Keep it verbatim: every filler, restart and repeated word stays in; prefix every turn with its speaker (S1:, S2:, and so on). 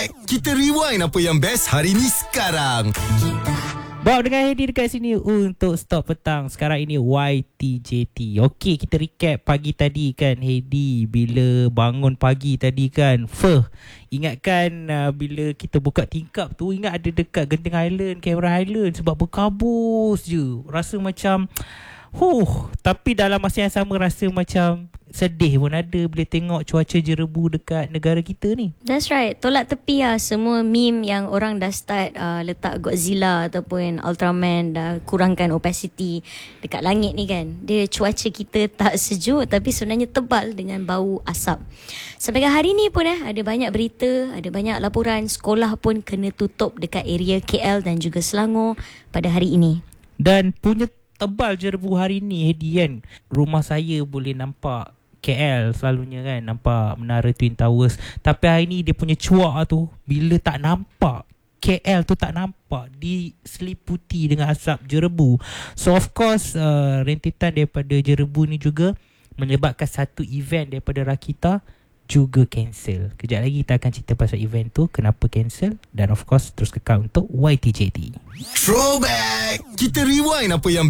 S1: Throwback. Kita rewind apa yang best hari ni sekarang.
S2: Bawa dengan Hedi dekat sini untuk Stop Petang. Sekarang ini Y T J T. Okey, kita recap pagi tadi kan Hedi. Bila bangun pagi tadi kan, Fuh, ingatkan uh, bila kita buka tingkap tu, ingat ada dekat Genting Highland, Cameron Highland. Sebab berkabus je. Rasa macam Huh, tapi dalam masa yang sama rasa macam sedih pun ada bila tengok cuaca jerebu dekat negara kita ni.
S3: That's right. Tolak tepi lah semua meme yang orang dah start uh, letak Godzilla ataupun Ultraman, dah kurangkan opacity dekat langit ni kan. Dia cuaca kita tak sejuk tapi sebenarnya tebal dengan bau asap. Sampai hari ni pun eh ada banyak berita, ada banyak laporan sekolah pun kena tutup dekat area K L dan juga Selangor pada hari ini.
S2: Dan punya tebal jerebu hari ni Hedi kan. Rumah saya boleh nampak K L selalunya kan, nampak menara Twin Towers. Tapi hari ni dia punya cuak tu, bila tak nampak K L tu, tak nampak, diseliputi dengan asap jerebu. So of course uh, rentetan daripada jerebu ni juga menyebabkan satu event daripada Rakita juga cancel. Kejap lagi kita akan cerita pasal event tu, kenapa cancel. Dan of course terus kekal untuk Y T J T.
S1: Throwback. Kita rewind apa yang